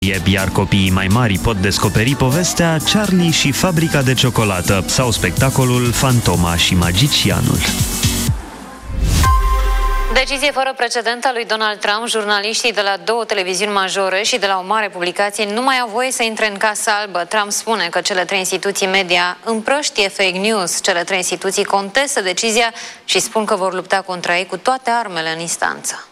Iar copiii mai mari pot descoperi povestea Charlie și fabrica de ciocolată sau spectacolul Fantoma și magicianul. Decizie fără precedent a lui Donald Trump. Jurnaliștii de la 2 televiziuni majore și de la o mare publicație nu mai au voie să intre în Casa Albă. Trump spune că cele 3 instituții media împrăștie fake news. Cele 3 instituții contestă decizia și spun că vor lupta contra ei cu toate armele în instanță.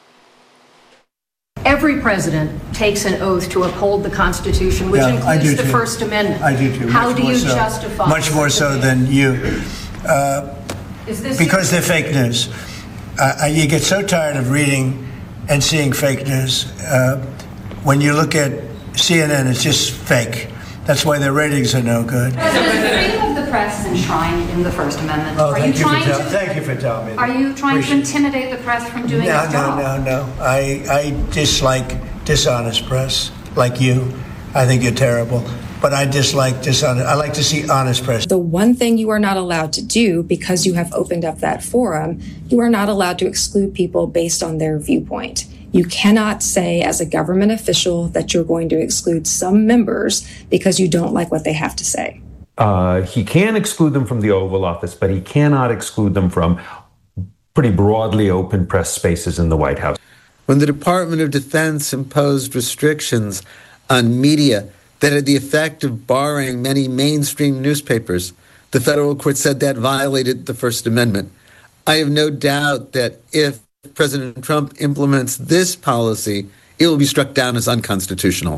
Every president takes an oath to uphold the Constitution, which includes the First Amendment. I do too. How do you justify? Much more so than you. Because they're fake news. You get so tired of reading and seeing fake news. When you look at CNN, it's just fake. That's why their ratings are no good. Freedom of the press is enshrined in the First Amendment. Oh, thank you for telling me. Are you trying to intimidate the press from doing its job? No. I dislike dishonest press, like you. I think you're terrible. But I dislike dishonest. I like to see honest press. The one thing you are not allowed to do, because you have opened up that forum, you are not allowed to exclude people based on their viewpoint. You cannot say as a government official that you're going to exclude some members because you don't like what they have to say. He can exclude them from the Oval Office, but he cannot exclude them from pretty broadly open press spaces in the White House. When the Department of Defense imposed restrictions on media that had the effect of barring many mainstream newspapers, the federal court said that violated the First Amendment. I have no doubt that if President Trump implements this policy, it will be struck down as unconstitutional.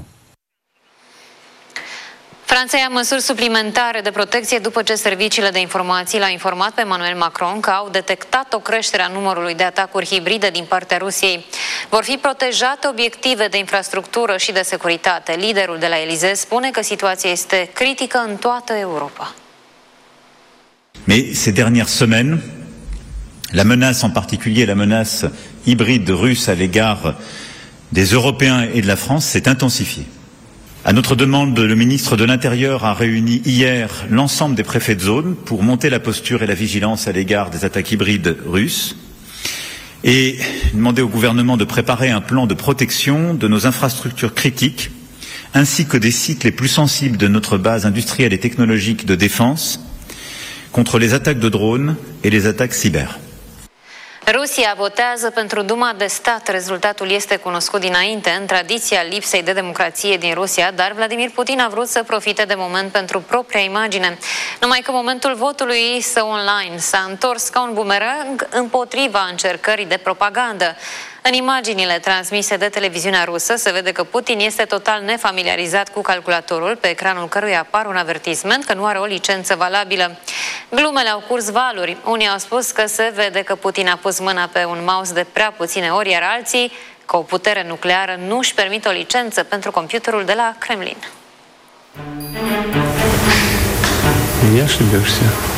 Franța ia măsuri suplimentare de protecție după ce serviciile de informații l-au informat pe Emmanuel Macron că au detectat o creștere a numărului de atacuri hibride din partea Rusiei. Vor fi protejate obiective de infrastructură și de securitate. Liderul de la Élysée spune că situația este critică în toată Europa. Mais ces dernières semaines, la menace en particulier, la menace hybride russe à l'égard des Européens et de la France s'est intensifiée. À notre demande, le ministre de l'Intérieur a réuni hier l'ensemble des préfets de zone pour monter la posture et la vigilance à l'égard des attaques hybrides russes et demander au gouvernement de préparer un plan de protection de nos infrastructures critiques ainsi que des sites les plus sensibles de notre base industrielle et technologique de défense contre les attaques de drones et les attaques cyber. Rusia votează pentru Duma de stat. Rezultatul este cunoscut dinainte în tradiția lipsei de democrație din Rusia, dar Vladimir Putin a vrut să profite de moment pentru propria imagine. Numai că momentul votului său online s-a întors ca un bumerang împotriva încercării de propagandă. În imaginile transmise de televiziunea rusă se vede că Putin este total nefamiliarizat cu calculatorul, pe ecranul căruia apare un avertisment că nu are o licență valabilă. Glumele au curs valuri. Unii au spus că se vede că Putin a pus mâna pe un mouse de prea puține ori, iar alții că o putere nucleară nu își permite o licență pentru computerul de la Kremlin. Не ошибешься.